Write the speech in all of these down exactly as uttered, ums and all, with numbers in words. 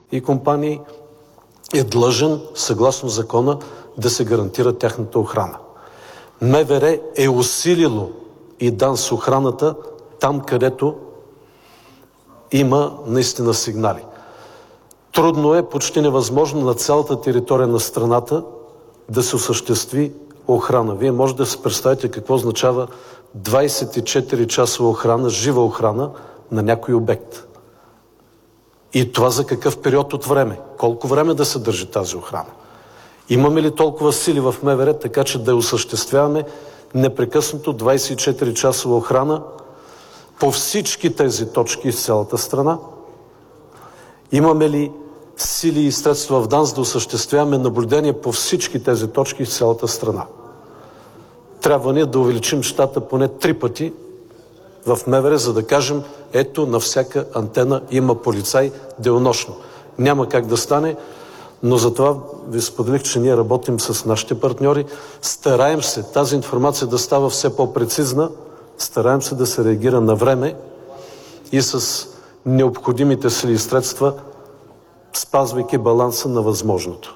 и компании е длъжен, съгласно закона, да се гарантира тяхната охрана. МВР е усилило и ДАНС охраната там, където има наистина сигнали. Трудно е, почти невъзможно на цялата територия на страната да се осъществи охрана. Вие може да се представите какво означава двайсет и четири часова охрана, жива охрана на някой обект. И това за какъв период от време? Колко време да се държи тази охрана? Имаме ли толкова сили в МВР, така че да осъществяваме непрекъснато двайсет и четири часова охрана по всички тези точки из цялата страна? Имаме ли сили и средства в ДАНС да осъществяваме наблюдение по всички тези точки из цялата страна? Трябва ние да увеличим щата поне три пъти в МВР, за да кажем, ето на всяка антена има полицай денонощно. Няма как да стане, но затова ви споделих, че ние работим с нашите партньори. Стараем се тази информация да става все по-прецизна, стараем се да се реагира на време и с необходимите сили и средства, спазвайки баланса на възможното.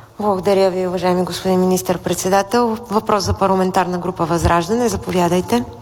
Благодаря ви, уважаеми господин министър-председател. Въпрос за парламентарна група Възраждане. Заповядайте.